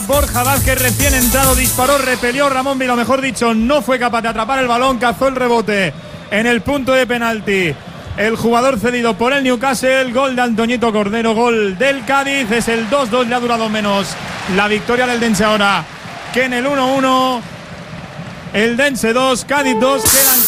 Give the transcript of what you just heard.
Borja Vázquez, recién entrado, disparó, repelió. Ramón Vila, mejor dicho, no fue capaz de atrapar el balón, cazó el rebote en el punto de penalti. El jugador cedido por el Newcastle, gol de Antoñito Cordero, gol del Cádiz, es el 2-2, le ha durado menos la victoria del Dense ahora que en el 1-1. El Dense 2, Cádiz 2, quedan